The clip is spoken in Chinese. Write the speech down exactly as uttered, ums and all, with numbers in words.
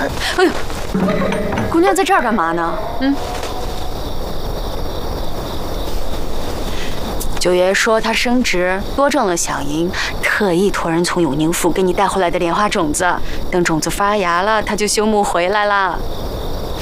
哎呦，姑娘在这儿干嘛呢？嗯。九爷说他升职多挣了饷银，特意托人从永宁府给你带回来的莲花种子，等种子发芽了，他就休沐回来了。